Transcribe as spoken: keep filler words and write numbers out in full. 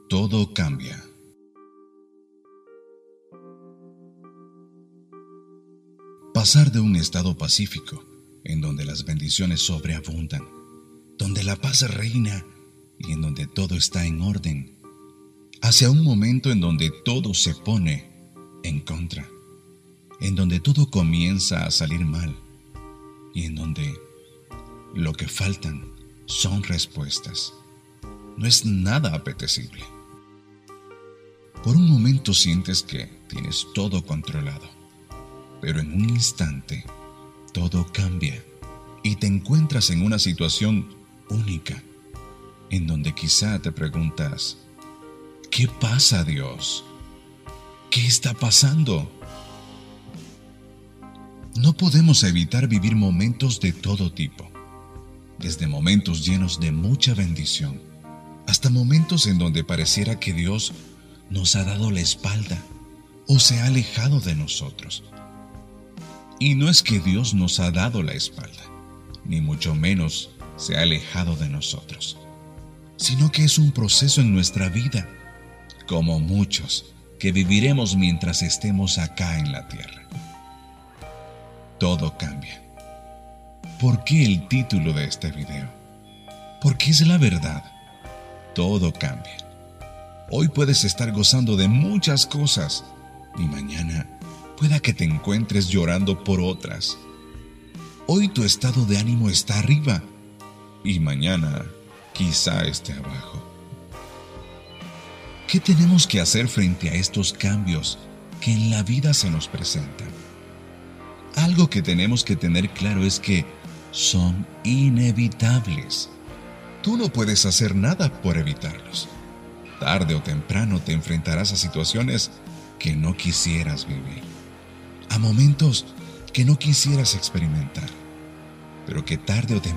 Todo cambia. Pasar de un estado pacífico, en donde las bendiciones sobreabundan, donde la paz reina y en donde todo está en orden, hacia un momento en donde todo se pone en contra, en donde todo comienza a salir mal y en donde lo que faltan son respuestas. No es nada apetecible. Por un momento sientes que tienes todo controlado, pero en un instante todo cambia y te encuentras en una situación única, en donde quizá te preguntas, ¿qué pasa, Dios? ¿Qué está pasando? No podemos evitar vivir momentos de todo tipo, desde momentos llenos de mucha bendición, hasta momentos en donde pareciera que Dios nos ha dado la espalda o se ha alejado de nosotros. Y no es que Dios nos ha dado la espalda, ni mucho menos se ha alejado de nosotros, sino que es un proceso en nuestra vida, como muchos que viviremos mientras estemos acá en la tierra. Todo cambia. ¿Por qué el título de este video? Porque es la verdad. Todo cambia. Hoy puedes estar gozando de muchas cosas y mañana pueda que te encuentres llorando por otras. Hoy tu estado de ánimo está arriba y mañana quizá esté abajo. ¿Qué tenemos que hacer frente a estos cambios que en la vida se nos presentan? Algo que tenemos que tener claro es que son inevitables. Tú no puedes hacer nada por evitarlos. Tarde o temprano te enfrentarás a situaciones que no quisieras vivir, a momentos que no quisieras experimentar, pero que tarde o temprano